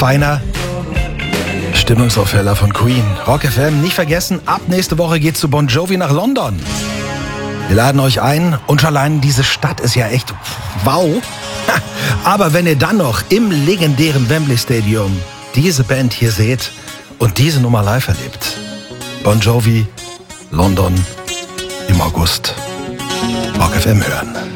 feiner Stimmungsaufheller von Queen. Rock FM, nicht vergessen, ab nächste Woche geht's zu Bon Jovi nach London. Wir laden euch ein und schon allein diese Stadt ist ja echt wow. Aber wenn ihr dann noch im legendären Wembley Stadium diese Band hier seht und diese Nummer live erlebt. Bon Jovi, London im August. Rock FM hören.